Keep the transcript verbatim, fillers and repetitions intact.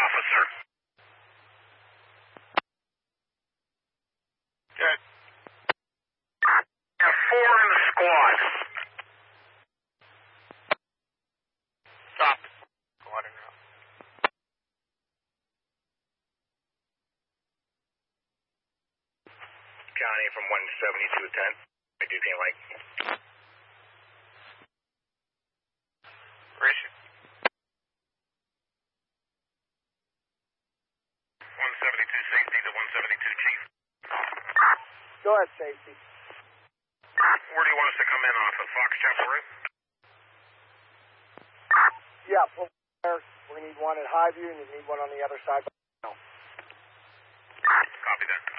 officer. Good. Yeah, four in the squad. Stop. Squad in route. Johnny from one seventy-two ten. I do think like. Where is she? one seventy-two safety to one seventy-two chief. Go ahead, safety. Where do you want us to come in off of Fox Chapel? Yeah, well, we need one at Highview and you need one on the other side. Copy that.